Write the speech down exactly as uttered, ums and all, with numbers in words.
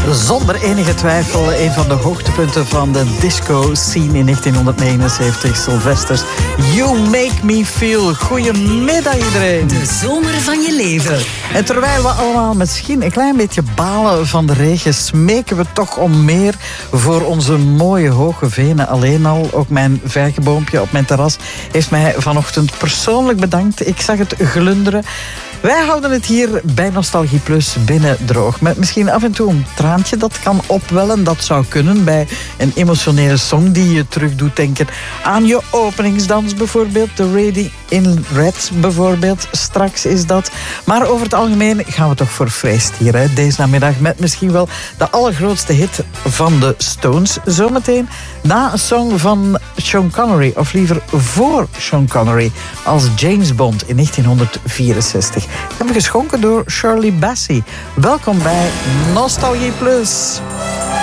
Zonder enige twijfel een van de hoogtepunten van de disco-scene in negentienhonderdnegenenzeventig. Sylvester, You Make Me Feel. Goedemiddag iedereen. De zomer van je leven. En terwijl we allemaal misschien een klein beetje balen van de regen, smeken we toch om meer voor onze mooie hoge venen. Alleen al, ook mijn vijgenboompje op mijn terras heeft mij vanochtend persoonlijk bedankt. Ik zag het glunderen. Wij houden het hier bij Nostalgie Plus binnen droog. Met misschien af en toe een traantje dat kan opwellen. Dat zou kunnen bij een emotionele song die je terug doet denken aan je openingsdans bijvoorbeeld. The Lady in Red bijvoorbeeld. Straks is dat. Maar over het algemeen gaan we toch voor feest hier. Hè? Deze namiddag met misschien wel de allergrootste hit van de Stones. Zometeen na een song van Sean Connery. Of liever voor Sean Connery als James Bond in negentienhonderdvierenzestig. Hebben geschonken door Shirley Bassey. Welkom bij Nostalgie Plus.